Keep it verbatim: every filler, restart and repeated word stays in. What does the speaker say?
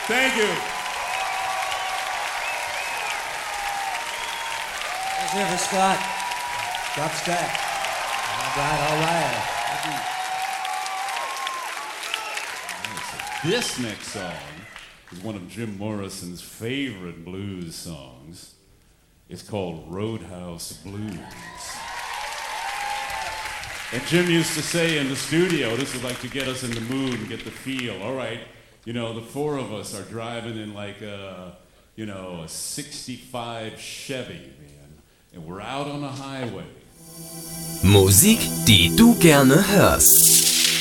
Thank you. Let's hear for Scott. Scott Stack. All right, all right. This next song is one of Jim Morrison's favorite blues songs. It's called Roadhouse Blues. And Jim used to say in the studio, this is like to get us in the mood and get the feel. All right, you know, the four of us are driving in like a, you know, a sixty-five Chevy, man. And we're out on a highway. Musik, die du gerne hörst.